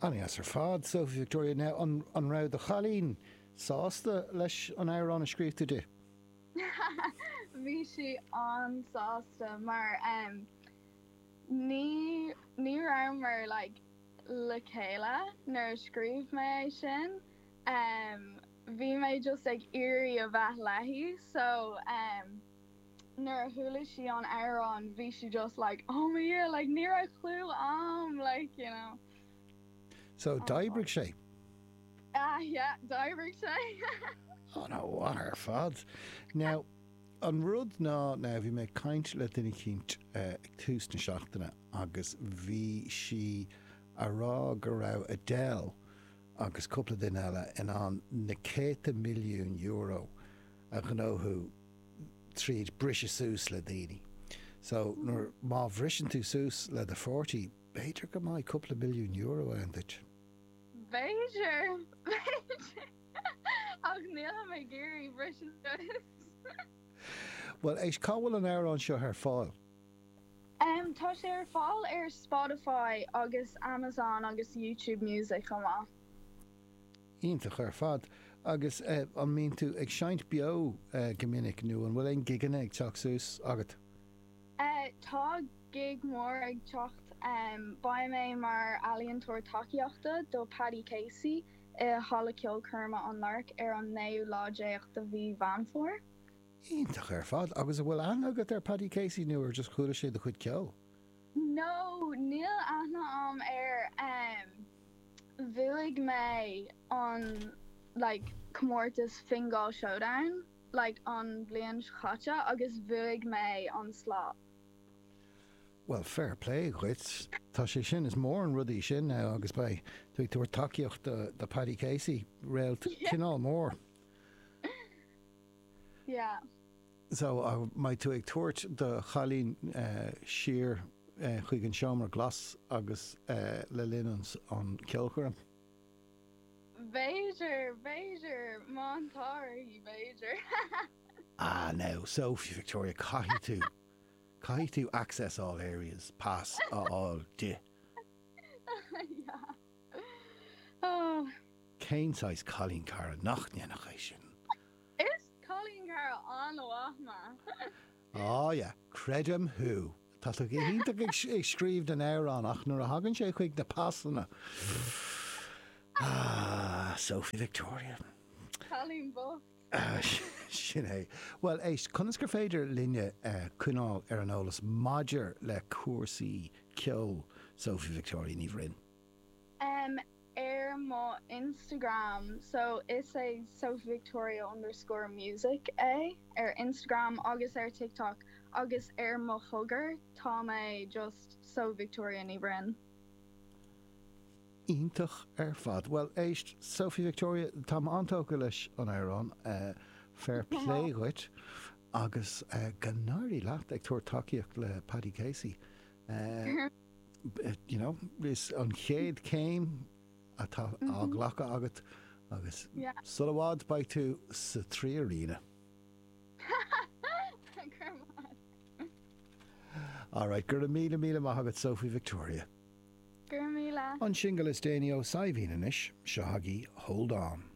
Annie as her fad, Sophie Victoria, now on round the Chalín, sásta leis an Éireann a scríobh tú de? Bhí si an sásta, mar ní raimar like le chéile nar scríobh mé sin. Bhí mé just ag irí a bheith leithí, so nar thula si an Éireann, bhí si just like, oh my yeah, like ní a clue like, you know. So d'oibrigh sé? Yeah, d'oibrigh sé. Oh no, what her fad. Now, an rud ná bhí mé caint le duine cínt ag tús na seachtaine agus bhí si a rá go raibh Adele agus cúpla duine eile in an na 100 milliún euro a gnóthú tríd brise sús le daoine. So, nuair má bhrisin tú sús le de 40, beidir go maiid cúpla milliún euro an dit. Beidir. Ach níl mé géirí brise sús. Well, éis cábhfuil an Éireann seo ar fáil? Tá sé ar fáil ar Spotify agus Amazon agus YouTube Music amá. Ítach ar fad. Agus an mín tú ag seint beo gomininic nó an bhfuil ein gigan ag teach sús agat? Tá gig mór ag teacht ba mé mar alíonn túir takeíochta do Paddy Casey i Halla Kilcurma an Lark ar an 9 láidéach do bhí Vanfór. Ítach ar fad. Agus a bhfuil agat ar Paddy Casey nó ar just chuúla sé do chud ceol? No, níl aithne ar bhuaigh mé an like Comórtas Fingal Showdown, like on Blian Chacha, agus bhuaigh mé an slá. Well, fair play, chuit. Tá sé sin is mór an rudí sin now agus ba tú túir takeíocht de Paddy Casey réalt cinál mór. Yeah. So mai tú ag tuairt de Chalín siar chuig an seomar glas agus le linens an Kilcurm. Beidir, Montáir, Beidir. No, Sophie Victoria, caithí tú access all areas, pass all de. Yeah. Oh. Céin sais Colleen Cara nach nach é sin. Is Colleen Cara an óachma? Oh yeah, credum who. Tá tú hínta ag scríomh den Éireann ach nuair a hagann sé chuig de passanna. Sophie Victoria. Colleen Buck. Sin é. Well, éis conas gur féidir linne cúnáil ar an ólas maidir le cuasaí ceol Sophie Victoria ní bhrin? Ar má Instagram, so is é Sophie Victoria _music ar Instagram agus ar TikTok agus ar má thugar tá mé just So Victoria ní bhrin. Ítach ar fad. Well, éist Sophie Victoria tá antóga leis an Éireann fair play chuit agus gannáirí leat ag tuair takeíocht le Paddy Casey. You know, is an chéad céim atá á ghlacha agat agus sulhád ba tú sa trí arína. All right, gur míle maithagat Sophie Victoria. Gur míle. An single is Déine Ó Saibhín inis, Shahagi, Hold On.